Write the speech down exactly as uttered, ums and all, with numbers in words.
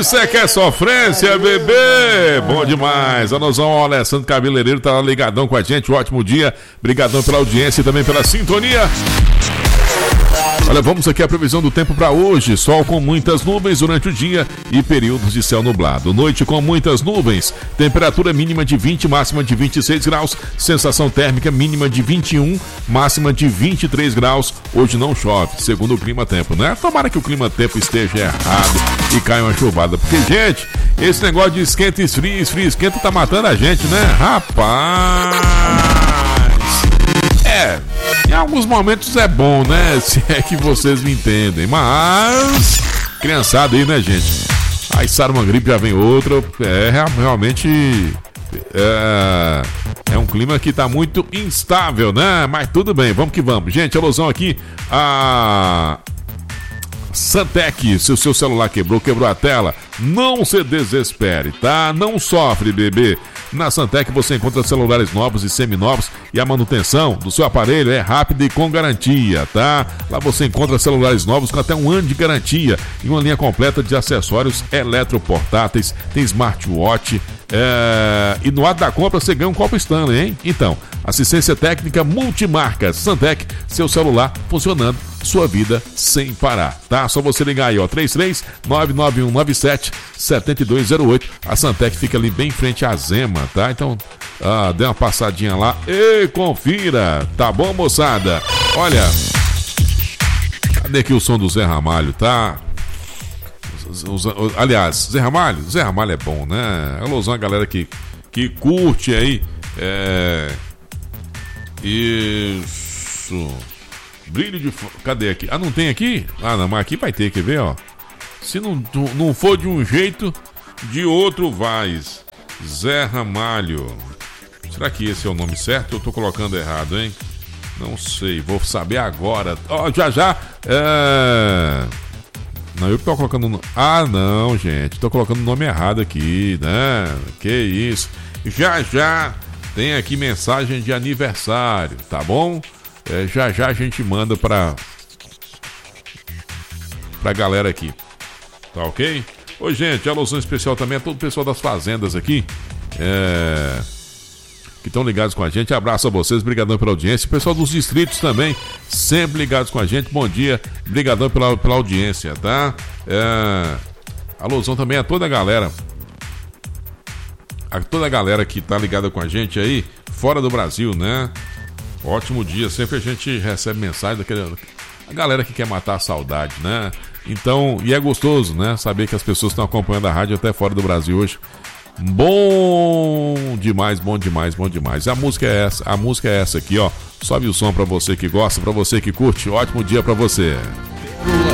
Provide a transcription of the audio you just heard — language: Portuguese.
Isso é que é sofrência, bebê! Bom demais. A Nozão, o Alessandro Cabeleireiro tá lá ligadão com a gente. Um ótimo dia. Obrigadão pela audiência e também pela sintonia. Olha, vamos aqui a previsão do tempo para hoje. Sol com muitas nuvens durante o dia e períodos de céu nublado. Noite com muitas nuvens. Temperatura mínima de vinte, máxima de vinte e seis graus. Sensação térmica mínima de vinte e um, máxima de vinte e três graus. Hoje não chove, segundo o Clima Tempo, né? Tomara que o Clima Tempo esteja errado e caia uma chuvada. Porque, gente, esse negócio de esquenta e esfria, esfria, esquenta tá matando a gente, né? Rapaz! É, em alguns momentos é bom, né? Se é que vocês me entendem. Mas, criançada aí, né, gente? Aí sara uma gripe, já vem outra. É, realmente é, é um clima que tá muito instável, né? Mas tudo bem, vamos que vamos. Gente, alusão aqui a Santec. Se o seu celular quebrou, quebrou a tela, não se desespere, tá? Não sofre, bebê. Na Santec você encontra celulares novos e seminovos e a manutenção do seu aparelho é rápida e com garantia, tá? Lá você encontra celulares novos com até um ano de garantia e uma linha completa de acessórios eletroportáteis, tem smartwatch, é... e no ato da compra você ganha um copo Stanley, hein? Então, assistência técnica multimarca Santec, seu celular funcionando, sua vida sem parar, tá? Só você ligar aí, ó, três três nove nove um nove sete sete dois zero oito. A Santec fica ali bem em frente à Zema, tá? Então, ah, dê uma passadinha lá e confira, tá bom, moçada? Olha, cadê aqui o som do Zé Ramalho, tá? Os, os, os, aliás, Zé Ramalho, Zé Ramalho é bom, né? Alusão a galera que, que curte aí. É... Isso. Brilho de... Cadê aqui? Ah, não tem aqui? Ah, não, mas aqui vai ter, quer ver, ó? Se não, não for de um jeito, de outro vai. Zé Ramalho. Será que esse é o nome certo? Eu tô colocando errado, hein? Não sei, vou saber agora. Ó, oh, já já. É... Não, eu que tô colocando... Ah, não, gente. Tô colocando o nome errado aqui, né? Que isso. Já já tem aqui mensagem de aniversário, tá bom? É, já já a gente manda pra... Pra galera aqui. Tá ok? Oi, gente, alusão especial também a todo o pessoal das fazendas aqui, é... que estão ligados com a gente. Abraço a vocês, brigadão pela audiência. O pessoal dos distritos também, sempre ligados com a gente. Bom dia, brigadão pela, pela audiência, tá? É... Alusão também a toda a galera, a toda a galera que tá ligada com a gente aí, fora do Brasil, né? Ótimo dia, sempre a gente recebe mensagem daquele... a galera que quer matar a saudade, né? Então, e é gostoso, né? Saber que as pessoas estão acompanhando a rádio até fora do Brasil hoje. Bom demais, bom demais, bom demais. A música é essa, a música é essa aqui, ó. Sobe o som pra você que gosta, pra você que curte. Ótimo dia pra você.